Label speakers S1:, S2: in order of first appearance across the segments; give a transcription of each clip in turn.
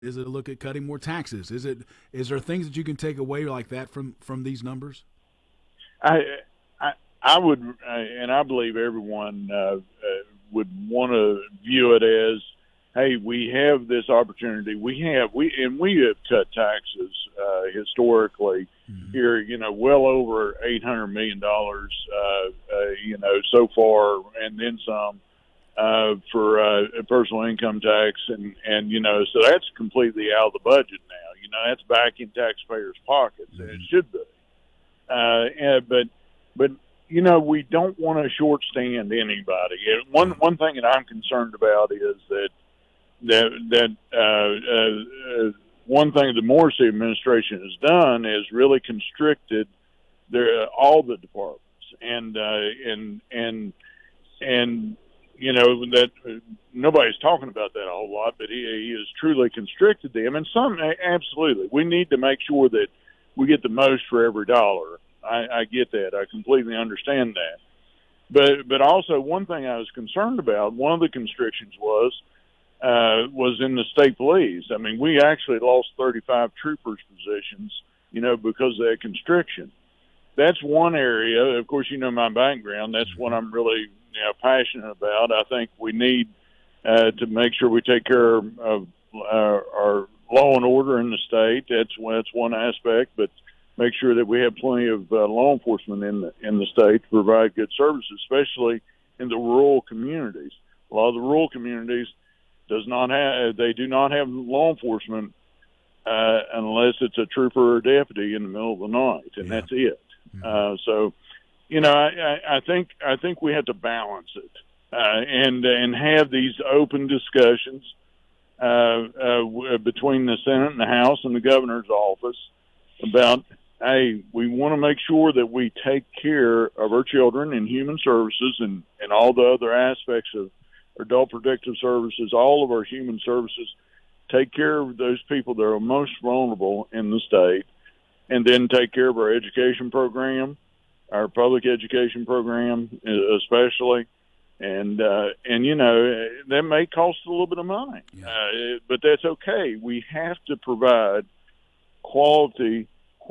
S1: Is it a look at cutting more taxes? Is there things that you can take away like that from these numbers?
S2: I I, I would, and I believe everyone would want to view it as, hey, we have this opportunity. We have cut taxes historically
S1: Mm-hmm.
S2: here. Well over $800 million. So far, and then some. For personal income tax, and so that's completely out of the budget now. That's back in taxpayers' pockets, and it
S1: Mm-hmm.
S2: should be. But we don't want to short-stand anybody. And one
S1: Yeah.
S2: one thing that I'm concerned about is that one thing the Morrissey administration has done is really constricted all the departments, and that nobody's talking about that a whole lot, but he has truly constricted them. And some, absolutely, we need to make sure that we get the most for every dollar. I get that. I completely understand that. But also one thing I was concerned about. One of the constrictions was in the state police. I mean, we actually lost 35 troopers positions, because of that constriction. That's one area. Of course, my background. That's what I'm really passionate about. I think we need to make sure we take care of our law and order in the state. That's one aspect, but make sure that we have plenty of law enforcement in the state to provide good services, especially in the rural communities. A lot of the rural communities do not have law enforcement unless it's a trooper or deputy in the middle of the night, and
S1: Yeah.
S2: that's it.
S1: Mm-hmm.
S2: So, I think we have to balance it and have these open discussions between the Senate and the House and the governor's office about, hey, we want to make sure that we take care of our children in human services and all the other aspects of adult protective services, all of our human services, take care of those people that are most vulnerable in the state, and then take care of our education program, our public education program especially. And that may cost a little bit of money,
S1: Yeah.
S2: but that's okay. We have to provide quality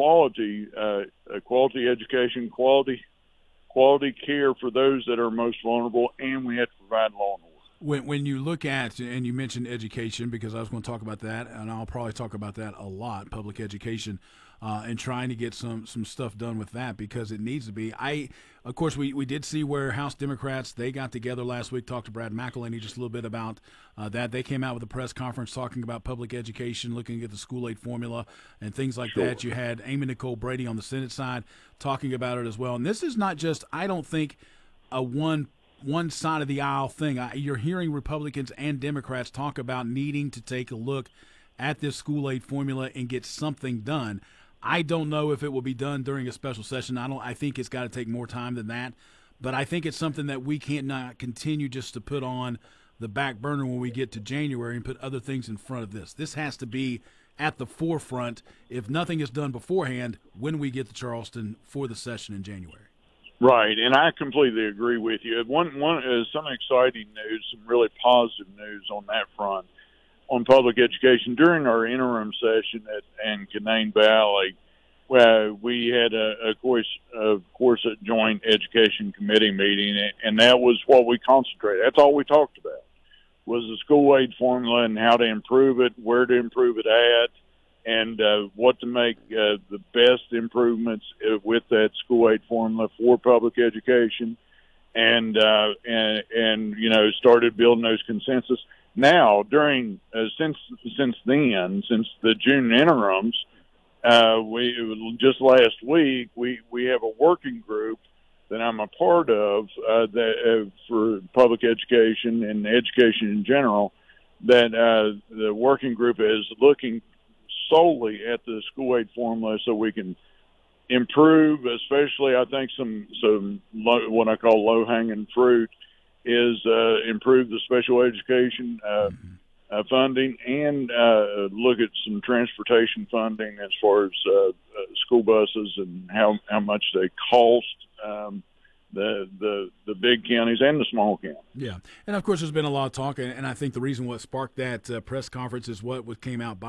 S2: education, quality care for those that are most vulnerable, and we have to provide law and order.
S1: When you look at, and you mentioned education, because I was going to talk about that, and I'll probably talk about that a lot, public education, and trying to get some stuff done with that, because it needs to be. Of course, we did see where House Democrats, they got together last week, talked to Brad McElhaney just a little bit about that. They came out with a press conference talking about public education, looking at the school aid formula and things like
S2: Sure.
S1: that. You had Amy Nicole Brady on the Senate side talking about it as well. And this is not just, I don't think, a one side of the aisle thing. You're hearing Republicans and Democrats talk about needing to take a look at this school aid formula and get something done. I don't know if it will be done during a special session. I think it's got to take more time than that. But I think it's something that we can't not continue just to put on the back burner when we get to January and put other things in front of this. This has to be at the forefront, if nothing is done beforehand, when we get to Charleston for the session in January.
S2: Right, and I completely agree with you. One some exciting news, some really positive news on that front on public education during our interim session in Canaan Valley. We had of course, a joint education committee meeting, and that was what we concentrated. That's all we talked about was the school aid formula and how to improve it, where to improve it at, and what to make the best improvements with that school aid formula for public education, and started building those consensus. Now, during since then, since the June interims, we just last week we have a working group that I'm a part of for public education and education in general. That the working group is looking solely at the school aid formula so we can improve, especially I think some what I call low hanging fruit is improve the special education funding and look at some transportation funding as far as school buses and how much they cost. the big counties and the small counties.
S1: Yeah, and of course there's been a lot of talk, and I think the reason what sparked that press conference is what came out